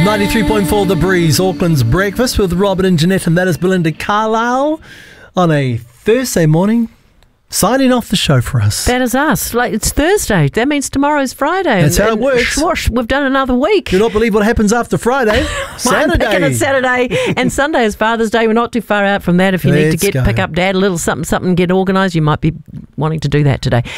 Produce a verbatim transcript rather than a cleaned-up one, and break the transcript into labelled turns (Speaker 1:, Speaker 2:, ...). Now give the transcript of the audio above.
Speaker 1: ninety-three point four The Breeze, Auckland's breakfast with Robert and Jeanette, and that is Belinda Carlisle on a Thursday morning, signing off the show for us.
Speaker 2: That is us. Like, it's Thursday. That means tomorrow's Friday.
Speaker 1: That's how it
Speaker 2: And
Speaker 1: works.
Speaker 2: Swoosh, we've done another week.
Speaker 1: Do not believe what happens after Friday.
Speaker 2: I'm
Speaker 1: Saturday.
Speaker 2: picking it Saturday, and Sunday is Father's Day. We're not too far out from that. If you need
Speaker 1: Let's
Speaker 2: to get
Speaker 1: go.
Speaker 2: pick up Dad a little something, something, get organised, you might be wanting to do that today.